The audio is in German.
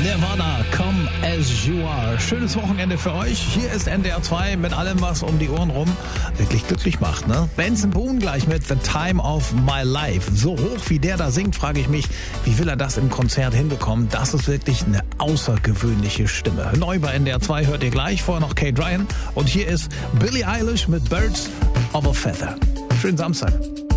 Nirvana, Come As You Are. Schönes Wochenende für euch. Hier ist NDR 2 mit allem, was um die Ohren rum wirklich glücklich macht, ne? Benson Boone gleich mit The Time of My Life. So hoch wie der da singt, frage ich mich, wie will er das im Konzert hinbekommen? Das ist wirklich eine außergewöhnliche Stimme. Neu bei NDR 2 hört ihr gleich, vorher noch Kate Ryan. Und hier ist Billie Eilish mit Birds of a Feather. Schönen Samstag.